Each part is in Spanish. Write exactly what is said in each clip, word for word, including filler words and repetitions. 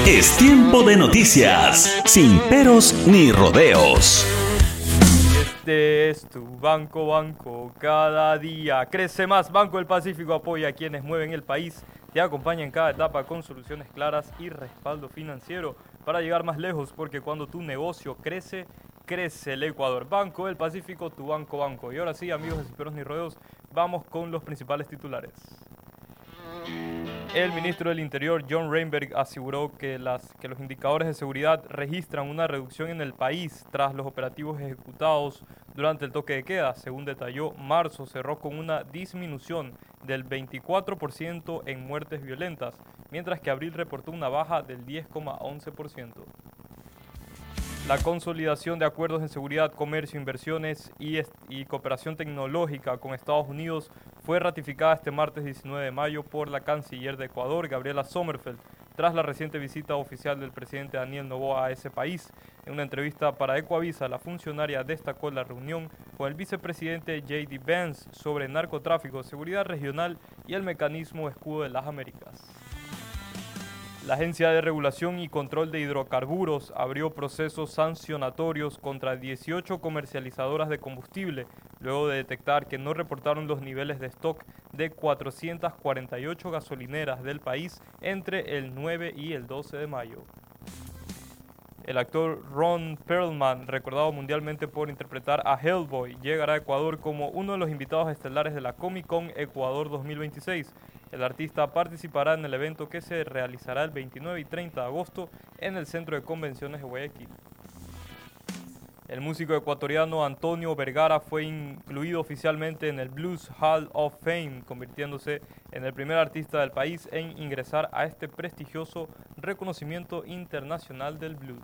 Es tiempo de noticias, sin peros ni rodeos. Este es tu banco, banco, cada día crece más. Banco del Pacífico apoya a quienes mueven el país, te acompaña en cada etapa con soluciones claras y respaldo financiero para llegar más lejos, porque cuando tu negocio crece, crece el Ecuador. Banco del Pacífico, tu banco, banco. Y ahora sí, amigos de Sin Peros ni Rodeos, vamos con los principales titulares. El ministro del Interior, John Reinberg, aseguró que, las, que los indicadores de seguridad registran una reducción en el país tras los operativos ejecutados durante el toque de queda. Según detalló, marzo cerró con una disminución del veinticuatro por ciento en muertes violentas, mientras que abril reportó una baja del diez coma once por ciento. La consolidación de acuerdos en seguridad, comercio, inversiones y, y cooperación tecnológica con Estados Unidos fue ratificada este martes diecinueve de mayo por la canciller de Ecuador, Gabriela Sommerfeld, tras la reciente visita oficial del presidente Daniel Noboa a ese país. En una entrevista para Ecuavisa, la funcionaria destacó la reunión con el vicepresidente J D Vance sobre narcotráfico, seguridad regional y el mecanismo Escudo de las Américas. La Agencia de Regulación y Control de Hidrocarburos abrió procesos sancionatorios contra dieciocho comercializadoras de combustible, luego de detectar que no reportaron los niveles de stock de cuatrocientas cuarenta y ocho gasolineras del país entre el nueve y el doce de mayo. El actor Ron Perlman, recordado mundialmente por interpretar a Hellboy, llegará a Ecuador como uno de los invitados estelares de la Comic Con Ecuador dos mil veintiséis. El artista participará en el evento que se realizará el veintinueve y treinta de agosto en el Centro de Convenciones de Guayaquil. El músico ecuatoriano Antonio Vergara fue incluido oficialmente en el Blues Hall of Fame, convirtiéndose en el primer artista del país en ingresar a este prestigioso reconocimiento internacional del blues.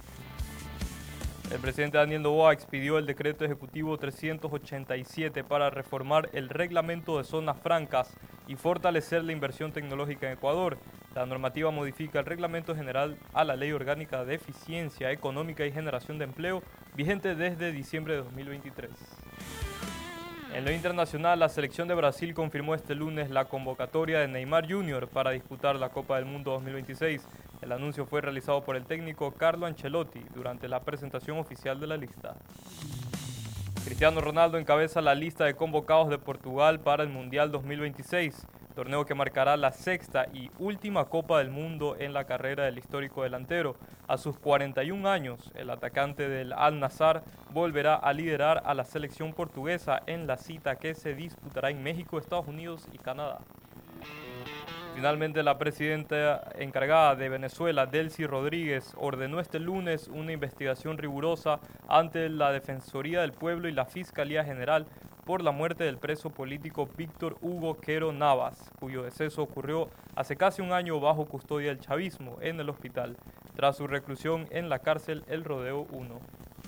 El presidente Daniel Noboa expidió el decreto ejecutivo trescientos ochenta y siete para reformar el reglamento de zonas francas y fortalecer la inversión tecnológica en Ecuador. La normativa modifica el reglamento general a la Ley Orgánica de Eficiencia Económica y Generación de Empleo, vigente desde diciembre de dos mil veintitrés. En lo internacional, la selección de Brasil confirmó este lunes la convocatoria de Neymar junior para disputar la Copa del Mundo dos mil veintiséis. El anuncio fue realizado por el técnico Carlo Ancelotti durante la presentación oficial de la lista. Cristiano Ronaldo encabeza la lista de convocados de Portugal para el Mundial dos mil veintiséis, torneo que marcará la sexta y última Copa del Mundo en la carrera del histórico delantero. A sus cuarenta y un años, el atacante del Al-Nassr volverá a liderar a la selección portuguesa en la cita que se disputará en México, Estados Unidos y Canadá. Finalmente, la presidenta encargada de Venezuela, Delcy Rodríguez, ordenó este lunes una investigación rigurosa ante la Defensoría del Pueblo y la Fiscalía General por la muerte del preso político Víctor Hugo Quero Navas, cuyo deceso ocurrió hace casi un año bajo custodia del chavismo en el hospital, tras su reclusión en la cárcel El Rodeo uno.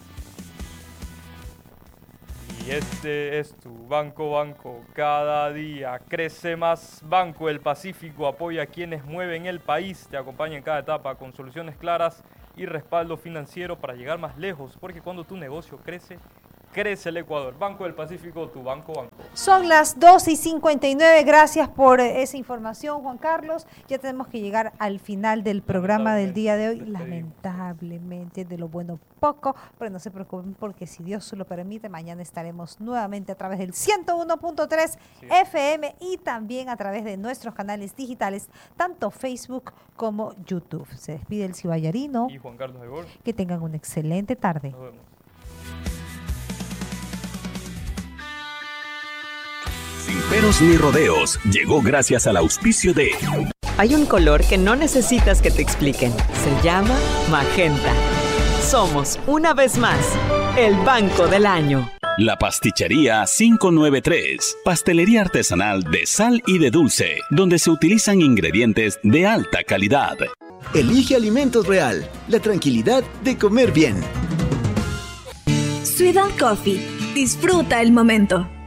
Y este es tu banco, banco, cada día crece más. Banco del Pacífico apoya a quienes mueven el país, te acompaña en cada etapa con soluciones claras y respaldo financiero para llegar más lejos, porque cuando tu negocio crece, crece el Ecuador. Banco del Pacífico, tu banco, banco. Son las dos y cincuenta y nueve, gracias por esa información, Juan Carlos. Ya tenemos que llegar al final del programa del día de hoy. Lamentablemente, de lo bueno poco, pero no se preocupen porque si Dios lo permite, mañana estaremos nuevamente a través del ciento uno punto tres sí. F M y también a través de nuestros canales digitales, tanto Facebook como YouTube. Se despide el cibayarino y Juan Carlos Aybor. Que tengan una excelente tarde. Nos vemos. Sin peros ni rodeos, llegó gracias al auspicio de... Hay un color que no necesitas que te expliquen. Se llama magenta. Somos, una vez más, el Banco del Año. La Pastichería quinientos noventa y tres, pastelería artesanal de sal y de dulce, donde se utilizan ingredientes de alta calidad. Elige Alimentos Real, la tranquilidad de comer bien. Sweet and Coffee, disfruta el momento.